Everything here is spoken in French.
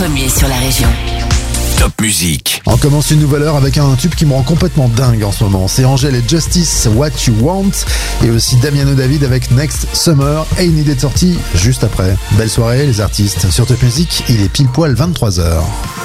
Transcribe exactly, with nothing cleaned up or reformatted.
premier sur la région. Top Music. On commence une nouvelle heure avec un tube qui me rend complètement dingue en ce moment. C'est Angèle et Justice, What You Want, et aussi Damiano David avec Next Summer, et une idée de sortie juste après. Belle soirée les artistes. Sur Top Music, il est pile poil vingt-trois heures.